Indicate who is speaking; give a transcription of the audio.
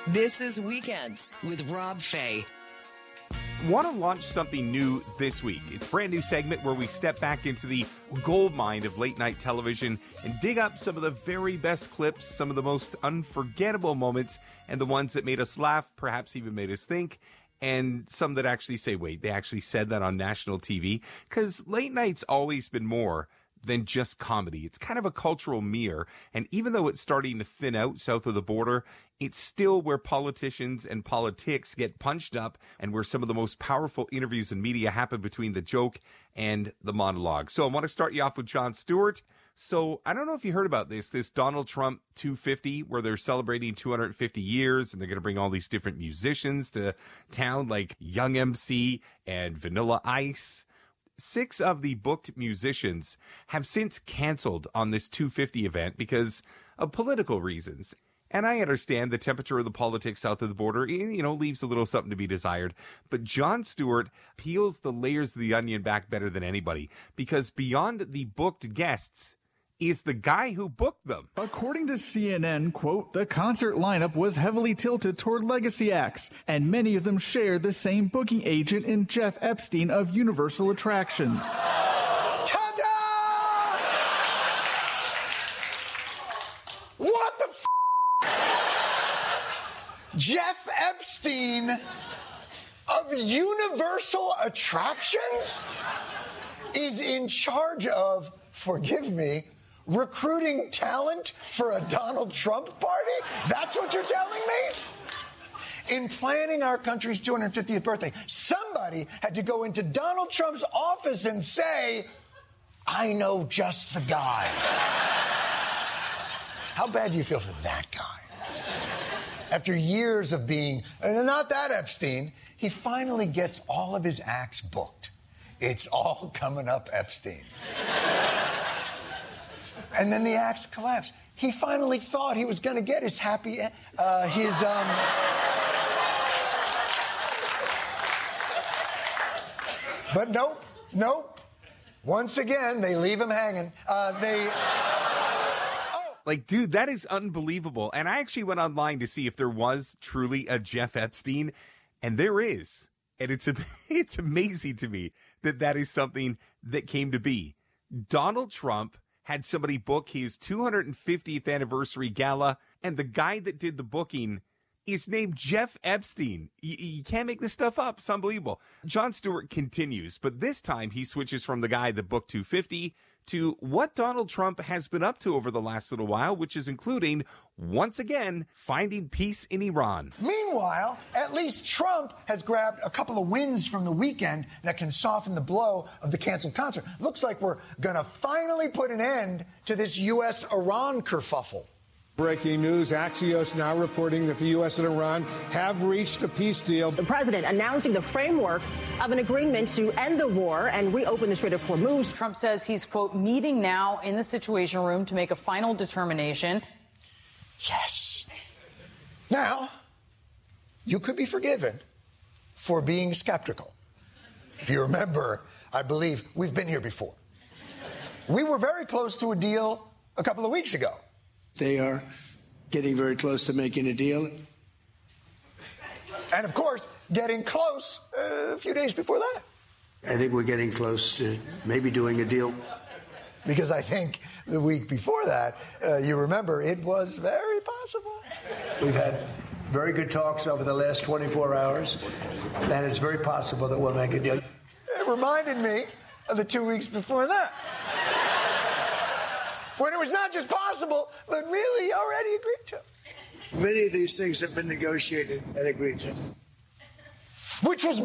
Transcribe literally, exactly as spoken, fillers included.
Speaker 1: This is Weekends with Rob Fay.
Speaker 2: Want to launch something new this week? It's a brand new segment where we step back into the gold mine of late night television and dig up some of the very best clips, some of the most unforgettable moments, and the ones that made us laugh, perhaps even made us think, and some that actually say, wait, they actually said that on national T V? Because late night's always been more than just comedy. It's kind of a cultural mirror, and even though it's starting to thin out south of the border, it's still where politicians and politics get punched up and where some of the most powerful interviews in media happen between the joke and the monologue. So I want to start you off with Jon Stewart. So I don't know if you heard about this, this Donald Trump two fifty, where they're celebrating two hundred fifty years, and they're going to bring all these different musicians to town, like Young M C and Vanilla Ice. Six of the booked musicians have since canceled on this two fifty event because of political reasons. And I understand the temperature of the politics south of the border, you know, leaves a little something to be desired. But Jon Stewart peels the layers of the onion back better than anybody, because beyond the booked guests is the guy who booked them.
Speaker 3: According to C N N, quote, the concert lineup was heavily tilted toward legacy acts, and many of them shared the same booking agent in Jeff Epstein of Universal Attractions.
Speaker 4: Ta-da! What the f***? Jeff Epstein of Universal Attractions is in charge of, forgive me, recruiting talent for a Donald Trump party? That's what you're telling me? In planning our country's two hundred fiftieth birthday, somebody had to go into Donald Trump's office and say, I know just the guy. How bad do you feel for that guy? After years of being, not that Epstein, he finally gets all of his acts booked. It's all coming up Epstein. And then the acts collapse. He finally thought he was going to get his happy, uh, his, um... But nope, nope. Once again, they leave him hanging. Uh, they... Oh.
Speaker 2: Like, dude, that is unbelievable. And I actually went online to see if there was truly a Jeff Epstein, and there is. And it's, it's amazing to me that that is something that came to be. Donald Trump had somebody book his two hundred fiftieth anniversary gala, and the guy that did the booking is named Jeff Epstein. You, you can't make this stuff up. It's unbelievable. Jon Stewart continues, but this time he switches from the guy that booked two fifty to what Donald Trump has been up to over the last little while, which is including, once again, finding peace in Iran.
Speaker 4: Meanwhile, at least Trump has grabbed a couple of wins from the weekend that can soften the blow of the canceled concert. Looks like we're going to finally put an end to this U S Iran kerfuffle.
Speaker 5: Breaking news, Axios now reporting that the U S and Iran have reached a peace deal.
Speaker 6: The president announcing the framework of an agreement to end the war and reopen the Strait of Hormuz.
Speaker 7: Trump says he's, quote, meeting now in the Situation Room to make a final determination.
Speaker 4: Yes. Now, you could be forgiven for being skeptical. If you remember, I believe we've been here before. We were very close to a deal a couple of weeks ago.
Speaker 8: They are getting very close to making a deal.
Speaker 4: And, of course, getting close uh, a few days before that.
Speaker 8: I think we're getting close to maybe doing a deal.
Speaker 4: Because I think the week before that, uh, you remember, it was very possible.
Speaker 8: We've had very good talks over the last twenty-four hours, and it's very possible that we'll make a deal.
Speaker 4: It reminded me of the two weeks before that. When it was not just possible, but really already agreed to.
Speaker 8: Many of these things have been negotiated and agreed to.
Speaker 4: Which was